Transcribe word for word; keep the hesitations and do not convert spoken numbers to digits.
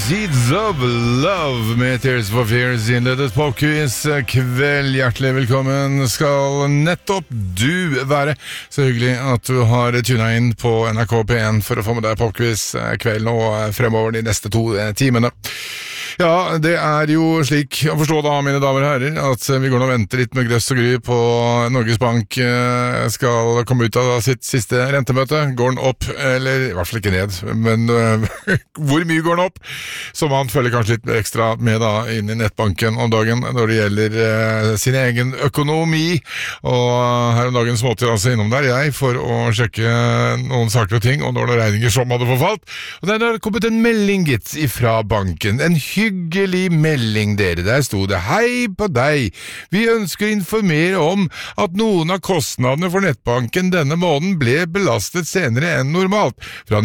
Seeds of Love med Tears for Fears innledet på quiz kveld. Hjertelig velkommen skal nettopp du være. Så hyggelig at du har tunet inn på N R K P en for å få med deg på quiz kveld og fremover de neste to timene. Ja, det er jo slik å forstå da, mine damer og herrer, at vi går nå og venter litt med grøss og gry på Norges Bank skal komme ut av sitt siste rentemøte. Går den opp, eller i hvert fall ikke ned, men uh, hvor mye går den opp? Så man følger kanskje litt ekstra med da inn i nettbanken om dagen når det gjelder uh, sin egen økonomi. Og her om dagen småtte jeg altså innom der, jeg, for å sjekke noen saker og ting, og når det regninger som hadde forfalt. Og der har kommet en melding, gitt, ifra banken. En hyggelig melding, dere. Der sto det: hei på deg. Vi ønsker å informere om at noen av kostnadene for nettbanken denne måneden ble belastet senere enn normalt. Fra